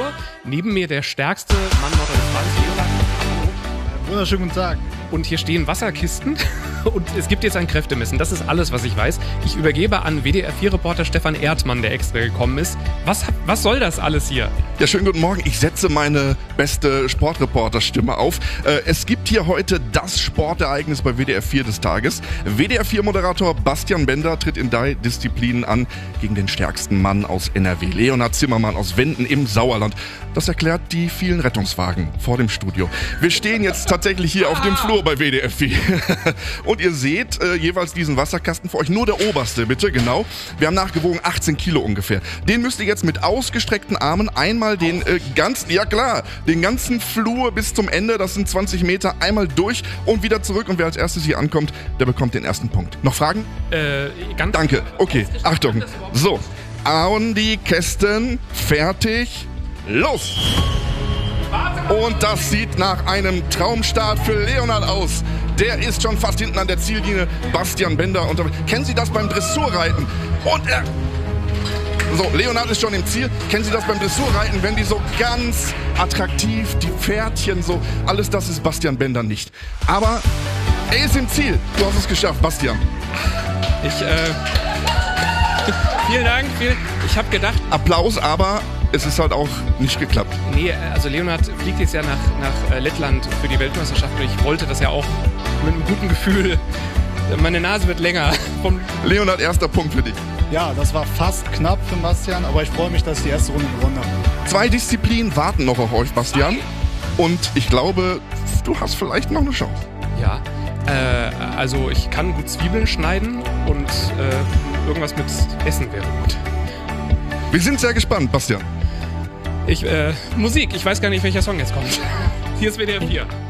Moderator. Neben mir der stärkste Mann Nordrhein-Westfalens, Leonhard. Wunderschönen guten Tag. Und hier stehen Wasserkisten und es gibt jetzt ein Kräftemessen. Das ist alles, was ich weiß. Ich übergebe an WDR4-Reporter Stefan Erdmann, der extra gekommen ist. Was soll das alles hier? Ja, schönen guten Morgen. Ich setze meine beste Sportreporterstimme auf. Es gibt hier heute das Sportereignis bei WDR4 des Tages. WDR4-Moderator Bastian Bender tritt in 3 Disziplinen an gegen den stärksten Mann aus NRW, Leonhard Zimmermann aus Wenden im Sauerland. Das erklärt die vielen Rettungswagen vor dem Studio. Wir stehen jetzt tatsächlich hier auf dem Flur bei WDR4. Und ihr seht jeweils diesen Wasserkasten für euch. Nur der oberste, bitte, genau. Wir haben nachgewogen 18 Kilo ungefähr. Den müsst ihr jetzt mit ausgestreckten Armen einmal den ganzen Flur bis zum Ende, das sind 20 Meter, einmal durch und wieder zurück. Und wer als erstes hier ankommt, der bekommt den ersten Punkt. Noch Fragen? Danke. Okay, Achtung. So, an die Kästen, fertig, los! Und das sieht nach einem Traumstart für Leonhard aus. Der ist schon fast hinten an der Ziellinie. Bastian Bender. Kennen Sie das beim Dressurreiten? So, Leonhard ist schon im Ziel. Kennen Sie das beim Dressurreiten, wenn die so ganz attraktiv, die Pferdchen so, alles das ist Bastian Bender nicht. Aber er ist im Ziel. Du hast es geschafft, Bastian. Vielen Dank. Ich habe gedacht... Applaus, aber es ist halt auch nicht geklappt. Nee, also Leonhard fliegt jetzt ja nach Lettland für die Weltmeisterschaft und ich wollte das ja auch mit einem guten Gefühl. Meine Nase wird länger. Leonhard, erster Punkt für dich. Ja, das war fast knapp für Bastian, aber ich freue mich, dass ich die erste Runde gewonnen habe. 2 Disziplinen warten noch auf euch, Bastian. Und ich glaube, du hast vielleicht noch eine Chance. Ja, also ich kann gut Zwiebeln schneiden und irgendwas mit Essen wäre gut. Wir sind sehr gespannt, Bastian. Musik, ich weiß gar nicht, welcher Song jetzt kommt. Hier ist WDR 4.